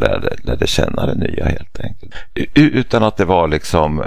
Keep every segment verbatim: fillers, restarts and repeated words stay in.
lärde, lärde känna det nya helt enkelt. Utan att det var liksom,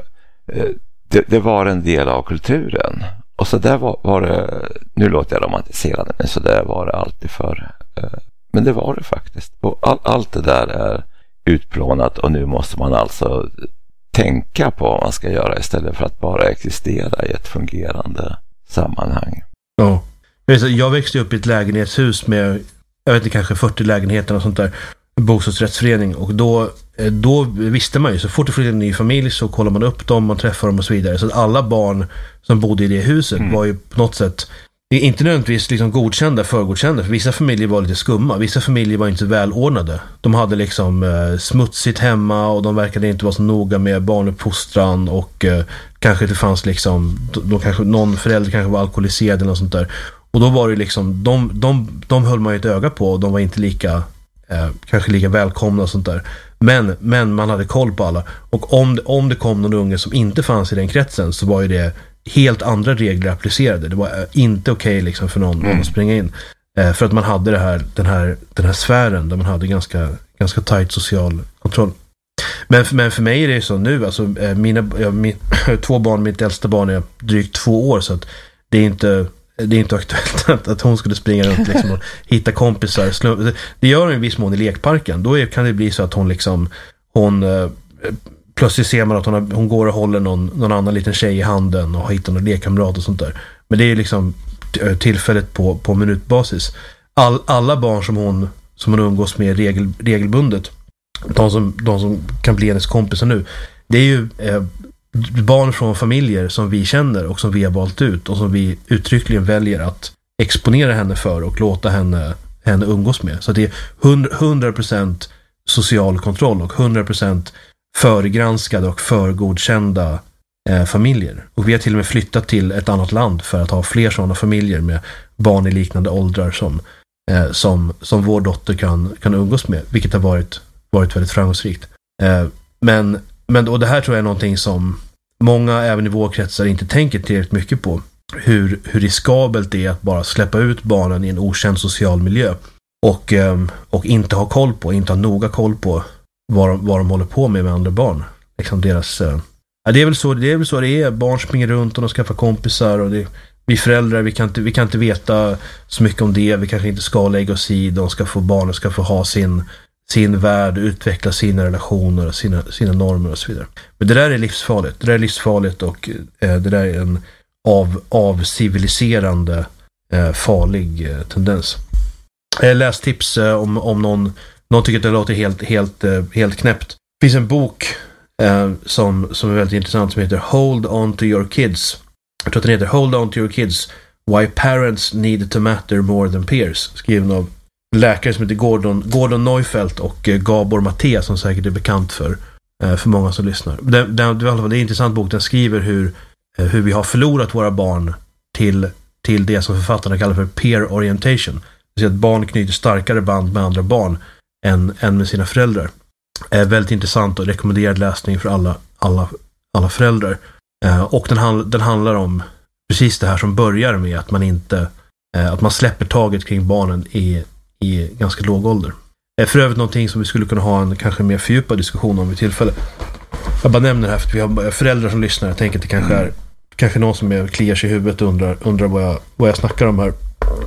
det, det var en del av kulturen. Och så där var, var det, nu låter jag romantiserande, men så där var det alltid för. Men det var det faktiskt. Och all, allt det där är utplånat och nu måste man alltså tänka på vad man ska göra istället för att bara existera i ett fungerande sammanhang. Ja. Jag växte upp i ett lägenhetshus med, jag vet inte, kanske fyrtio lägenheter och sånt där, bostadsrättsförening, och då, då visste man ju, så fort det flyttade en ny familj så kollar man upp dem, man träffar dem och så vidare. Så att alla barn som bodde i det huset mm. var ju på något sätt inte nödvändigtvis liksom godkända, förgodkända, för vissa familjer var lite skumma, vissa familjer var inte välordnade. De hade liksom eh, smutsigt hemma och de verkade inte vara så noga med barnuppfostran och eh, kanske det fanns liksom, då kanske någon förälder kanske var alkoholiserad eller något sånt där. Och då var det liksom, de, de, de höll man ju ett öga på och de var inte lika eh, kanske lika välkomna och sånt där. Men, men man hade koll på alla. Och om det, om det kom någon unge som inte fanns i den kretsen så var ju det helt andra regler applicerade. Det var inte okej okay liksom för någon, mm. någon att springa in. Eh, för att man hade det här, den, här, den här sfären där man hade ganska, ganska tajt social kontroll. Men, men för mig är det så nu, alltså, eh, mina, ja, min, två barn, mitt äldsta barn är drygt två år, så att det är inte, det är inte aktuellt att, att hon skulle springa runt liksom, och hitta kompisar. Slum, det gör hon i viss mån i lekparken. Då är, kan det bli så att hon liksom, hon eh, plötsligt ser man att hon, har, hon går och håller någon, någon annan liten tjej i handen och har hittat någon lekkamrat och sånt där. Men det är liksom tillfället på, på minutbasis. All, alla barn som hon, som hon umgås med regel, regelbundet, de som, de som kan bli hennes kompisar nu, det är ju eh, barn från familjer som vi känner och som vi har valt ut och som vi uttryckligen väljer att exponera henne för och låta henne, henne umgås med. Så det är hundra procent social kontroll och hundra procent förgranskade och förgodkända eh, familjer. Och vi har till och med flyttat till ett annat land för att ha fler sådana familjer med barn i liknande åldrar som, eh, som, som vår dotter kan, kan umgås med, vilket har varit, varit väldigt framgångsrikt. Eh, men, men och det här tror jag är någonting som många även i vår kretsar inte tänker tillräckligt mycket på. Hur, hur riskabelt det är att bara släppa ut barnen i en okänd social miljö och, eh, och inte ha koll på, inte ha noga koll på vad de, vad de håller på med med andra barn. Liksom deras, uh, ja, det är väl så det är väl så det är. Barn springer runt och de skaffar kompisar och det, vi föräldrar, vi kan inte vi kan inte veta så mycket om det. Vi kanske inte ska lägga oss i. De ska få barnen ska få ha sin sin värld, utveckla sina relationer, sina sina normer och så vidare. Men det där är livsfarligt. Det där är livsfarligt och uh, det där är en av av civiliserande uh, farlig uh, tendens. Jag läste tips uh, om om någon Någon tycker att det låter helt, helt, helt knäppt. Det finns en bok eh, som, som är väldigt intressant som heter Hold on to your kids. Jag tror att den heter Hold on to your kids. Why parents need to matter more than peers. Skriven av läkare som heter Gordon, Gordon Neufeld och eh, Gabor Maté, som säkert är bekant för, eh, för många som lyssnar. Det, det, det är en intressant bok. Den skriver hur, eh, hur vi har förlorat våra barn till, till det som författarna kallar för peer orientation. Det vill säga att barn knyter starkare band med andra barn än, än med sina föräldrar. Är väldigt intressant och rekommenderad läsning för alla, alla, alla föräldrar. Eh, och den, handl- den handlar om precis det här som börjar med att man inte eh, att man släpper taget kring barnen i, i ganska låg ålder. Eh, för övrigt någonting som vi skulle kunna ha en kanske mer fördjupad diskussion om vid tillfälle. Jag bara nämner det här för att vi har föräldrar som lyssnar. Jag tänker att det kanske är kanske någon som är, kliar sig i huvudet och undrar, undrar vad, jag, vad jag snackar om här.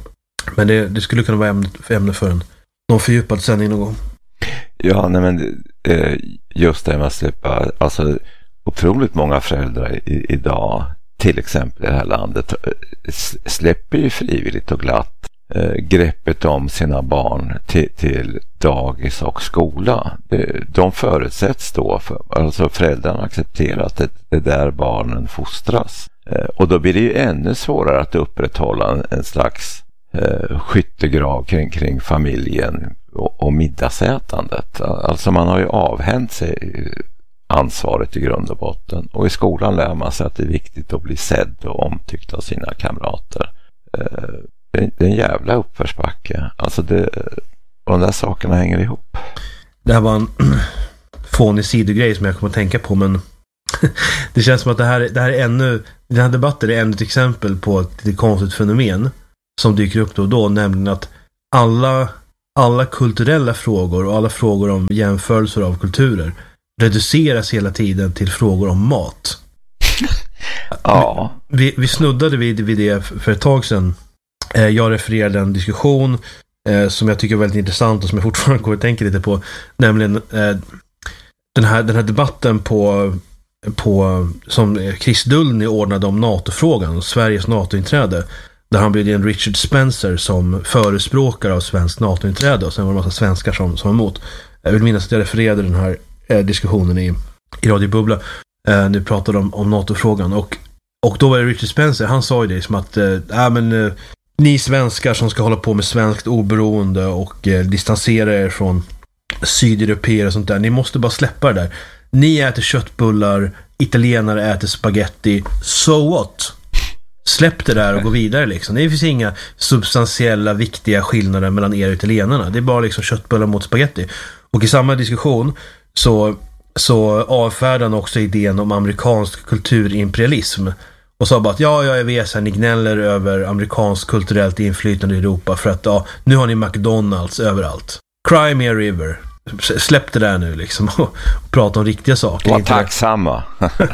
Men det, det skulle kunna vara ämne, ämne för en någon fördjupad sändning någon gång. Ja, nej men eh, just det med att släppa, alltså otroligt många föräldrar i, idag, till exempel i det här landet, släpper ju frivilligt och glatt eh, greppet om sina barn till, till dagis och skola. Det, de förutsätts då, för, alltså föräldrarna accepterar att det, det där barnen fostras. Eh, och då blir det ju ännu svårare att upprätthålla en, en slags eh, skyttegrav kring, kring familjen och, och middagsätandet. Alltså man har ju avhänt sig ansvaret i grund och botten. Och i skolan lär man sig att det är viktigt att bli sedd och omtyckt av sina kamrater. Eh, det är en jävla uppförsbacke. Alltså det, och de där sakerna hänger ihop. Det här var en fånig sidogrej som jag kommer att tänka på, men det känns som att det här, det här är ännu, den här debatten är ännu ett exempel på ett lite konstigt fenomen som dyker upp då och då, nämligen att alla alla kulturella frågor och alla frågor om jämförelser av kulturer reduceras hela tiden till frågor om mat. Ja. Vi, vi snuddade vid, vid det för ett tag sedan. Eh, jag refererade en diskussion eh, som jag tycker är väldigt intressant och som jag fortfarande går och tänker lite på. Nämligen eh, den, här, den här debatten på, på som Chris Dullny ordnade om NATO-frågan, Sveriges NATO-inträde. Där han bjöd in Richard Spencer som förespråkare av svensk NATO-inträde, och sen var det en massa svenskar som, som var emot. Jag vill minnas att jag refererade den här eh, diskussionen i, i Radio Bubbla. Eh, nu pratade om, om NATO-frågan. Och, och då var det Richard Spencer, han sa ju det som att eh, äh, men, eh, ni svenskar som ska hålla på med svenskt oberoende och eh, distansera er från sydeuropeer och sånt där, ni måste bara släppa det där. Ni äter köttbullar, italienare äter spaghetti, so what? Släpp det där och gå vidare liksom. Det finns inga substantiella, viktiga skillnader mellan er och italienarna. Det är bara liksom köttbullar mot spaghetti. Och i samma diskussion så, så avfärdar han också idén om amerikansk kulturimperialism. Och sa bara att ja, jag vet att ni gnäller över amerikansk kulturellt inflytande i Europa för att ja, nu har ni McDonalds överallt. Cry me a river. Släpp det där nu liksom och, och prata om riktiga saker. Var tacksamma.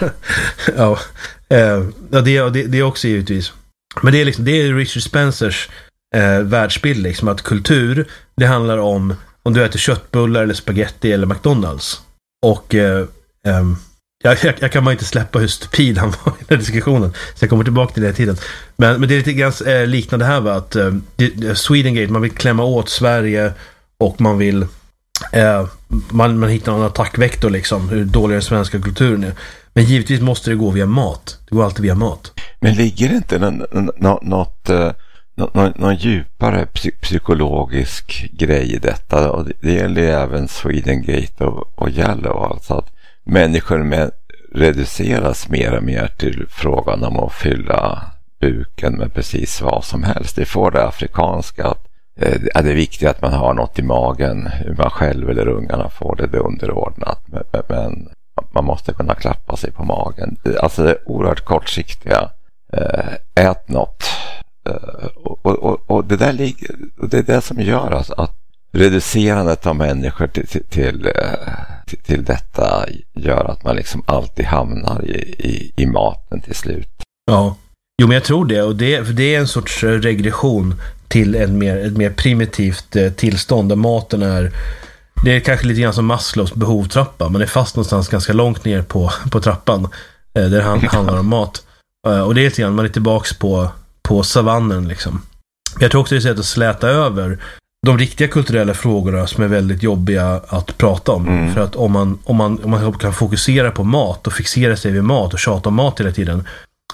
Ja, eh, ja det, det, det är också givetvis. Men det är, liksom, det är Richard Spencers eh, världsbild liksom, att kultur, det handlar om om du äter köttbullar eller spaghetti eller McDonalds. Och eh, eh, jag, jag, jag kan bara inte släppa hur stupid han var i den här diskussionen. Så jag kommer tillbaka till det här tiden. Men, men det är lite grann eh, liknande här va, att eh, Swedengate, man vill klämma åt Sverige och man vill Eh, man, man hittar en attackvektor liksom, hur dålig den svenska kulturen är. Men givetvis måste det gå via mat. Det går alltid via mat. Men ligger det inte något, något, något, någon djupare psy- psykologisk grej i detta? Och det, det gäller även Swedengate och, och Yellow. Alltså att människor med, reduceras mer och mer till frågan om att fylla buken med precis vad som helst. Det får det afrikanska att ja, det är viktigt att man har något i magen. Hur man själv eller ungarna får det, det underordnat. Men, men man måste kunna klappa sig på magen. Alltså det är oerhört kortsiktiga. Ät något. Och, och, och, det, där ligger, och det är det som gör att, att reducerandet av människor till, till, till, till detta gör att man liksom alltid hamnar i, i, i maten till slut. Ja, jo men jag tror det. Och det, för det är en sorts regression till en mer, ett mer primitivt eh, tillstånd där maten är, det är kanske lite grann som Maslows behovstrappa. Man är fast någonstans ganska långt ner på, på trappan eh, där det hand, handlar om mat. Eh, och det är lite grann, man är tillbaks på, på savannen liksom. Jag tror också det är ett sätt att släta över de riktiga kulturella frågorna som är väldigt jobbiga att prata om. Mm. För att om man, om, man, om man kan fokusera på mat och fixera sig vid mat och tjata om mat hela tiden,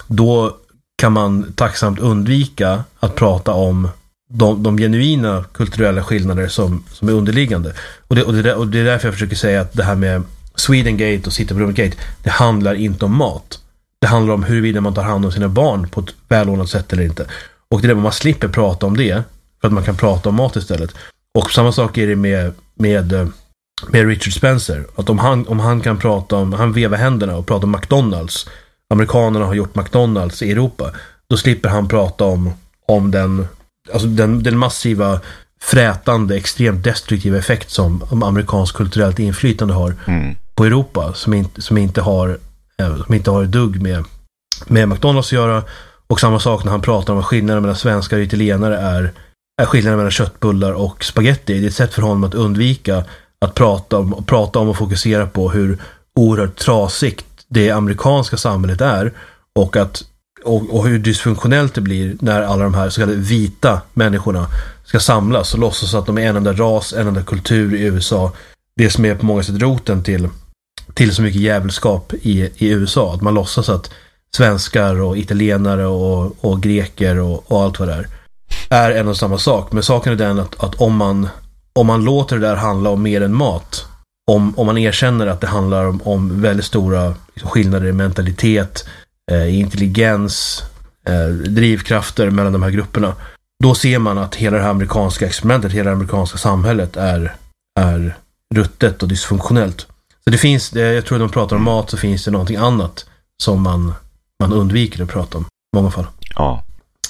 då kan man tacksamt undvika att prata om de, de genuina kulturella skillnader som, som är underliggande. Och det, och, det, och det är därför jag försöker säga att det här med Swedengate och City Gate, det handlar inte om mat. Det handlar om huruvida man tar hand om sina barn på ett välordnat sätt eller inte. Och det är där man slipper prata om det för att man kan prata om mat istället. Och samma sak är det med, med, med Richard Spencer. Att om han, om han kan prata om, han vevar händerna och pratar om McDonalds, amerikanerna har gjort McDonalds i Europa, då slipper han prata om, om den, alltså den, den massiva, frätande, extremt destruktiva effekt som amerikansk kulturellt inflytande har mm. på Europa, som inte, som inte har som inte har ett dugg med, med McDonalds att göra. Och samma sak när han pratar om att skillnaden mellan svenskar och italienare är, är skillnaden mellan köttbullar och spaghetti. Det är ett sätt för honom att undvika att prata om, prata om och fokusera på hur oerhört trasigt det amerikanska samhället är och, att, och, och hur dysfunktionellt det blir när alla de här så kallade vita människorna ska samlas och låtsas att de är en enda ras, en enda kultur i U S A. Det som är på många sätt roten till, till så mycket jävelskap i, i U S A. Att man låtsas att svenskar och italienare och, och greker och, och allt vad det är är en och samma sak. Men saken är den att, att om, man, om man låter det där handla om mer än mat, om, om man erkänner att det handlar om, om väldigt stora liksom, skillnader i mentalitet, eh, intelligens, eh, drivkrafter mellan de här grupperna, då ser man att hela det här amerikanska experimentet, hela det amerikanska samhället är, är ruttet och dysfunktionellt. Så det finns, jag tror att de pratar om mat, så finns det någonting annat som man, man undviker att prata om i många fall. Ja.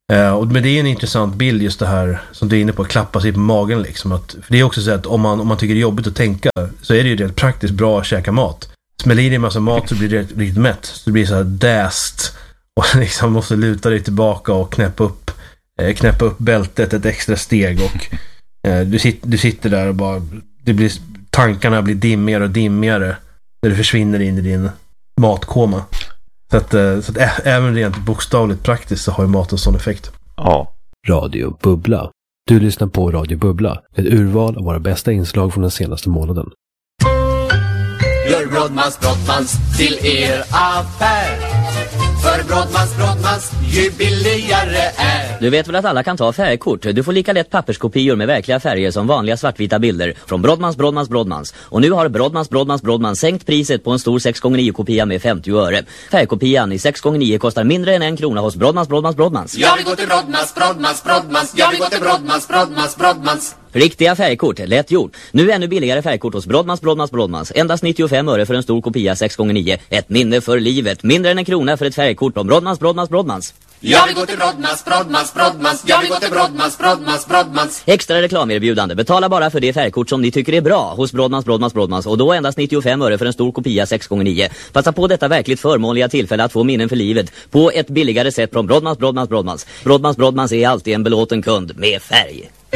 Eh, och, men det är en intressant bild just det här som du är inne på, att klappa sig på magen liksom. Att, för det är också så att om man, om man tycker det är jobbigt att tänka så är det ju rent praktiskt bra att käka mat. Smäller i dig en massa mat så blir det riktigt mätt. Så det blir så här däst och liksom måste luta dig tillbaka och knäppa upp, eh, knäppa upp bältet ett extra steg och eh, du, sit, du sitter där och bara det blir, tankarna blir dimmigare och dimmigare när du försvinner in i din matkoma. Så att, så att ä- även rent bokstavligt praktiskt så har ju maten sån effekt. Ja. Radio Bubbla. Du lyssnar på Radio Bubbla. Ett urval av våra bästa inslag från den senaste månaden. Gör Brodmans Brodmans till er affär. För Brodmans Brodmans ju billigare är. Du vet väl att alla kan ta färgkort? Du får lika lätt papperskopior med verkliga färger som vanliga svartvita bilder från Brodmans Brodmans Brodmans. Och nu har Brodmans Brodmans Brodmans sänkt priset på en stor sex gånger nio kopia med femtio öre. Färgkopian i sex gånger nio kostar mindre än en krona hos Brodmans Brodmans Brodmans. Jag vill gå till Brodmans Brodmans Brodmans. Jag vill gå till Brodmans Brodmans Brodmans. Riktiga färgkort, lätt gjort. Nu ännu billigare färgkort hos Brodmans Brodmans Brodmans. Endast nittiofem öre för en stor kopia sex gånger nio. Ett minne för livet. Mindre än en krona för ett färgkort från Brodmans Brodmans Brodmans. Jag vill gå till Brodmans Brodmans Brodmans. Jag vill gå till Brodmans Brodmans Brodmans. Extra reklamerbjudande. Betala bara för det färgkort som ni tycker är bra hos Brodmans Brodmans Brodmans. Och då endast nittiofem öre för en stor kopia sex gånger nio. Passa på detta verkligt förmånliga tillfälle att få minnen för livet på ett billigare sätt från Brodmans Brodmans Brodmans. Brodmans Brodmans är alltid en belåten kund med färg.